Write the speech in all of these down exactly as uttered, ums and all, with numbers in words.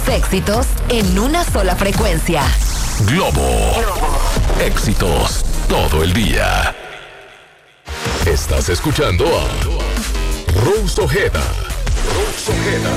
tus éxitos en una sola frecuencia. Globo. Éxitos todo el día. Estás escuchando a Rose Ojeda. Rose Ojeda.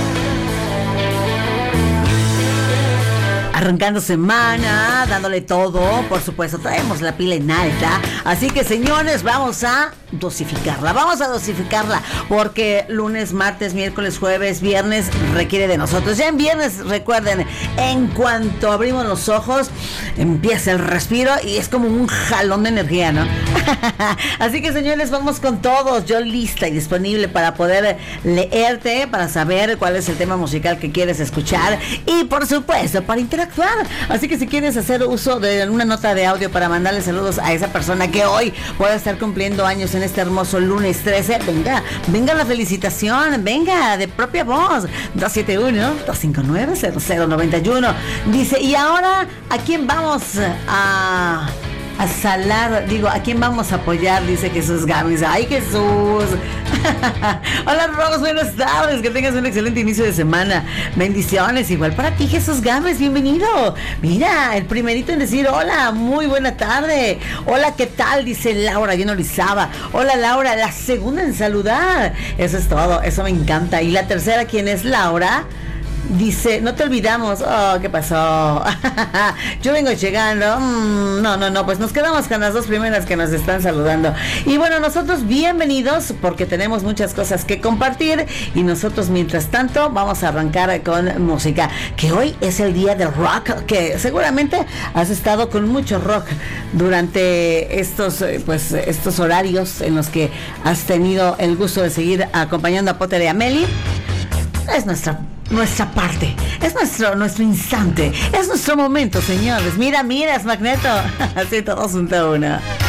Arrancando semana, dándole todo, por supuesto, traemos la pila en alta, así que señores, vamos a dosificarla, vamos a dosificarla, porque lunes, martes, miércoles, jueves, viernes requiere de nosotros. Ya en viernes, recuerden, en cuanto abrimos los ojos, empieza el respiro y es como un jalón de energía, ¿no? Así que señores, vamos con todos, yo lista y disponible para poder leerte, para saber cuál es el tema musical que quieres escuchar y por supuesto, para interactuar. Así que si quieres hacer uso de una nota de audio para mandarle saludos a esa persona que hoy puede estar cumpliendo años en este hermoso lunes trece, venga, venga la felicitación, venga, de propia voz, dos siete uno, dos cinco nueve, cero cero nueve uno. Dice, y ahora, ¿a quién vamos a... a salar, digo, ¿a quién vamos a apoyar? Dice Jesús Gámez. ¡Ay, Jesús! Hola, Rose, buenas tardes, que tengas un excelente inicio de semana. Bendiciones, igual para ti, Jesús Gámez, bienvenido. Mira, el primerito en decir hola, muy buena tarde. Hola, ¿qué tal? Dice Laura, yo no Lizaba. Hola, Laura, la segunda en saludar. Eso es todo, eso me encanta. Y la tercera, ¿quién es Laura? Dice, no te olvidamos. Oh, ¿qué pasó? Yo vengo llegando. Mm, no, no, no, pues nos quedamos con las dos primeras que nos están saludando. Y bueno, nosotros bienvenidos porque tenemos muchas cosas que compartir. Y nosotros, mientras tanto, vamos a arrancar con música. Que hoy es el día del rock. Que seguramente has estado con mucho rock durante estos, pues, estos horarios en los que has tenido el gusto de seguir acompañando a Potter y a Meli. Es nuestra Nuestra parte, es nuestro nuestro instante, es nuestro momento, señores. Mira, mira, es Magneto. ciento dos punto uno.